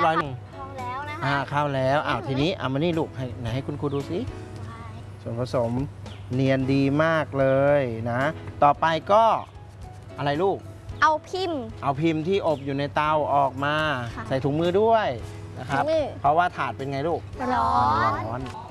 ร้อยหนึ่งเข้าแล้วนะคะเข้าแล้วทีนี้เอามานี่ลูกให้คุณครูดูสิส่วนผสมเนียนดีมากเลยนะ ต่อไปก็อะไรลูกเอาพิมพ์เอาพิมพ์ที่อบอยู่ในเตาออกมาค่ะใส่ถุงมือด้วยนะครับถุงมือเพราะว่าถาดเป็นไงลูกร้อนร้อน